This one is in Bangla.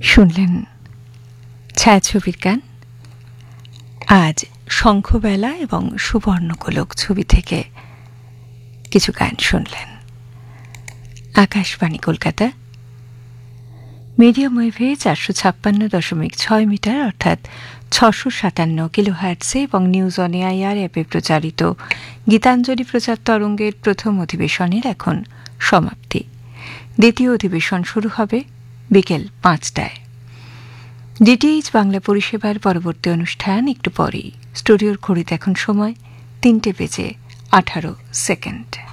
শুনলেন ছায়াছবির গান। আজ শঙ্খবেলা এবং সুবর্ণগোলক ছবি থেকে কিছু গান শুনলেন। আকাশবাণী কলকাতা, মিডিয়াম ওয়েভে 456.6 মিটার অর্থাৎ 657 কিলোহার্টজে এবং নিউজ অন এআইআর অ্যাপে প্রচারিত গীতাঞ্জলি প্রচার তরঙ্গের প্রথম অধিবেশনের এখন সমাপ্তি। দ্বিতীয় অধিবেশন শুরু হবে বিকেল 5টায়। ডিটিএইচ বাংলা পরিষেবার পরবর্তী অনুষ্ঠান একটু পরেই। স্টুডিওর ঘড়িতে এখন সময় 3:18